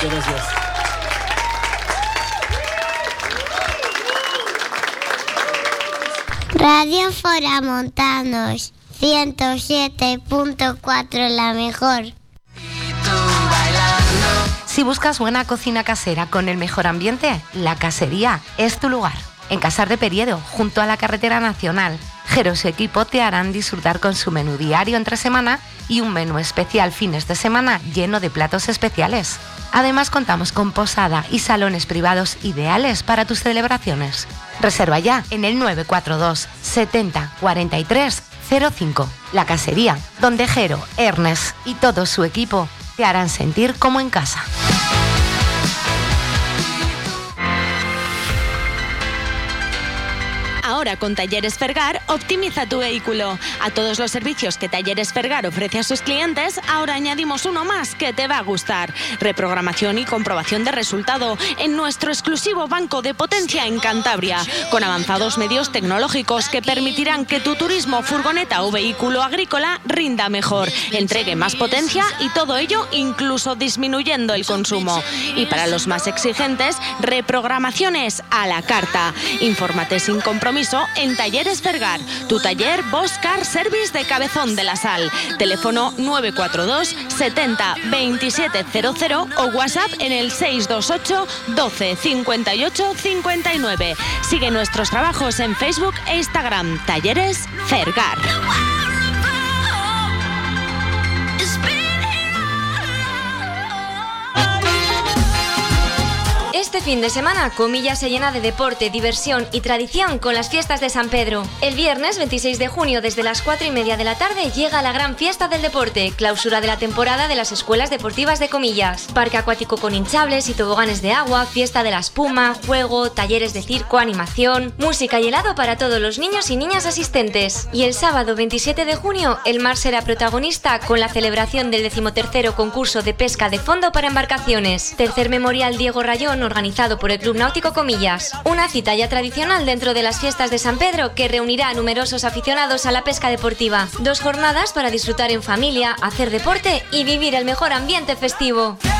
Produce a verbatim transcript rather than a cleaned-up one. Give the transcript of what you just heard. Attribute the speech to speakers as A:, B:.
A: Muchas gracias.
B: Radio Foramontanos, ciento siete punto cuatro, la mejor.
C: Si buscas buena cocina casera con el mejor ambiente, La Casería es tu lugar. En Casar de Periedo, junto a la carretera nacional, Jero y su equipo te harán disfrutar con su menú diario entre semana y un menú especial fines de semana lleno de platos especiales. Además, contamos con posada y salones privados ideales para tus celebraciones. Reserva ya en el nueve cuatro dos setenta cuarenta y tres cero cinco. La Casería, donde Jero, Ernest y todo su equipo te harán sentir como en casa.
D: Ahora con Talleres Fergar, optimiza tu vehículo. A todos los servicios que Talleres Fergar ofrece a sus clientes, ahora añadimos uno más que te va a gustar. Reprogramación y comprobación de resultado en nuestro exclusivo banco de potencia en Cantabria, con avanzados medios tecnológicos que permitirán que tu turismo, furgoneta o vehículo agrícola rinda mejor, entregue más potencia y todo ello incluso disminuyendo el consumo. Y para los más exigentes, reprogramaciones a la carta. Infórmate sin compromiso en Talleres Fergar, tu taller Bosch Car Service de Cabezón de la Sal. Teléfono nueve cuatro dos setenta veintisiete cero cero o WhatsApp en el seis dos ocho doce cincuenta y ocho cincuenta y nueve. Sigue nuestros trabajos en Facebook e Instagram. Talleres Fergar.
E: Este fin de semana, Comillas se llena de deporte, diversión y tradición con las fiestas de San Pedro. El viernes veintiséis de junio, desde las cuatro y media de la tarde, llega la gran fiesta del deporte, clausura de la temporada de las escuelas deportivas de Comillas. Parque acuático con hinchables y toboganes de agua, fiesta de la espuma, juego, talleres de circo, animación, música y helado para todos los niños y niñas asistentes. Y el sábado veintisiete de junio, el mar será protagonista con la celebración del decimotercero concurso de pesca de fondo para embarcaciones. Tercer memorial Diego Rayón, organizado por el Club Náutico Comillas. Una cita ya tradicional dentro de las fiestas de San Pedro que reunirá a numerosos aficionados a la pesca deportiva. Dos jornadas para disfrutar en familia, hacer deporte y vivir el mejor ambiente festivo.